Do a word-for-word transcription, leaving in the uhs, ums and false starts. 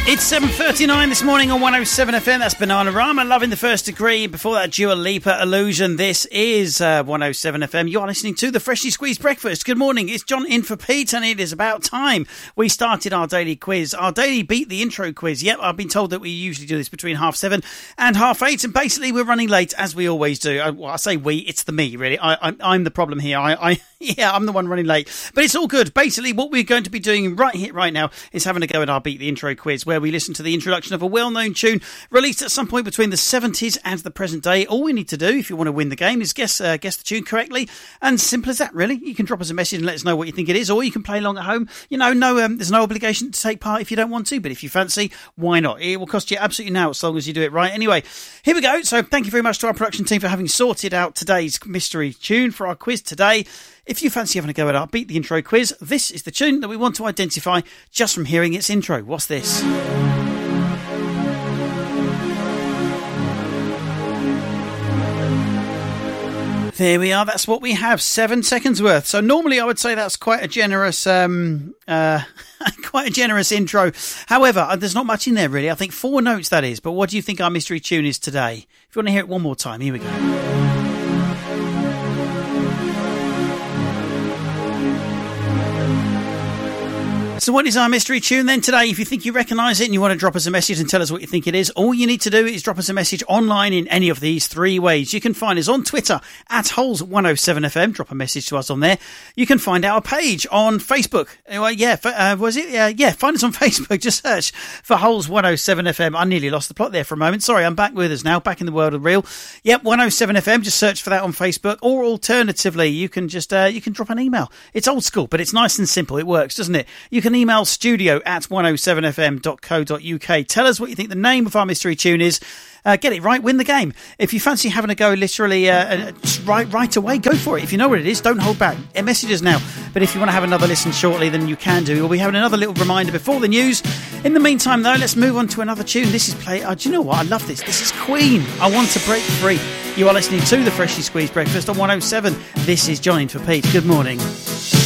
It's seven thirty-nine this morning on one oh seven F M. That's Bananarama, Loving the First Degree. Before that, Dua Lipa, Illusion. This is uh, one oh seven F M. You are listening to the Freshly Squeezed Breakfast. Good morning. It's John in for Pete, and it is about time we started our daily quiz. Our daily Beat the Intro quiz. Yep, I've been told that we usually do this between half seven and half eight, and basically we're running late, as we always do. I, well, I say we, it's the me, really. I, I, I'm the problem here. I, I Yeah, I'm the one running late. But it's all good. Basically, what we're going to be doing right here, right now, is having a go at our Beat the Intro quiz, where we listen to the introduction of a well-known tune released at some point between the seventies and the present day. All we need to do, if you want to win the game, is guess uh, guess the tune correctly. And simple as that, really. You can drop us a message and let us know what you think it is, or you can play along at home. You know, no, um, there's no obligation to take part if you don't want to, but if you fancy, why not? It will cost you absolutely now, as long as you do it right. Anyway, here we go. So thank you very much to our production team for having sorted out today's mystery tune for our quiz today. If you fancy having a go at our Beat the Intro quiz, this is the tune that we want to identify just from hearing its intro. What's this? There we are. That's what we have. Seven seconds worth. So normally I would say that's quite a generous, um, uh, quite a generous intro. However, there's not much in there really. I think four notes that is. But what do you think our mystery tune is today? If you want to hear it one more time, here we go. So what is our mystery tune then today? If you think you recognise it and you want to drop us a message and tell us what you think it is, all you need to do is drop us a message online in any of these three ways. You can find us on Twitter at Holes one oh seven F M. Drop a message to us on there. You can find our page on Facebook. Uh, yeah, uh, was it? Uh, yeah, find us on Facebook. Just search for Holes one oh seven F M. I nearly lost the plot there for a moment. Sorry, I'm back with us now, back in the world of real. Yep, one oh seven F M. Just search for that on Facebook. Or alternatively, you can just uh, you can drop an email. It's old school, but it's nice and simple. It works, doesn't it? You can email studio at one oh seven f m dot co dot u k. Tell us what you think the name of our mystery tune is. Uh, get it right, win the game. If you fancy having a go literally uh, right right away, go for it. If you know what it is, don't hold back. Message us now. But if you want to have another listen shortly, then you can do. We'll be having another little reminder before the news. In the meantime, though, let's move on to another tune. This is play. Oh, do you know what? I love this. This is Queen. I Want to Break Free. You are listening to the Freshly Squeezed Breakfast on one oh seven. This is John in for Pete. Good morning.